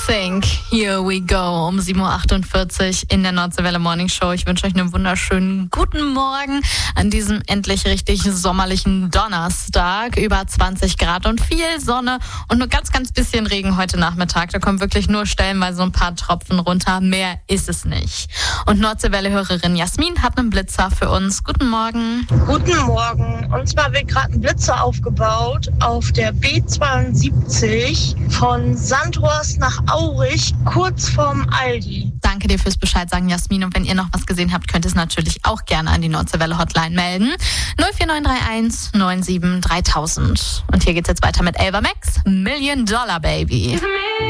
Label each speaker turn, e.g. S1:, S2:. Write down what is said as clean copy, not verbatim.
S1: NSYNC, Here We Go, um 7.48 Uhr in der Nordseewelle Morning Show. Ich wünsche euch einen wunderschönen guten Morgen an diesem endlich richtig sommerlichen Donnerstag. Über 20 Grad und viel Sonne und nur ganz, ganz bisschen Regen heute Nachmittag. Da kommen wirklich nur stellenweise so ein paar Tropfen runter. Mehr ist es nicht. Und Nordseewelle-Hörerin Jasmin hat einen Blitzer für uns. Guten Morgen.
S2: Guten Morgen. Und zwar wird gerade ein Blitzer aufgebaut auf der B72 von Sandhorst nach Aurich, kurz vorm Aldi.
S1: Danke dir fürs Bescheid sagen, Jasmin. Und wenn ihr noch was gesehen habt, könnt ihr es natürlich auch gerne an die Nordseewelle Hotline melden. 04931 97 3000. Und hier geht's jetzt weiter mit Elva Max, $1 Million Baby.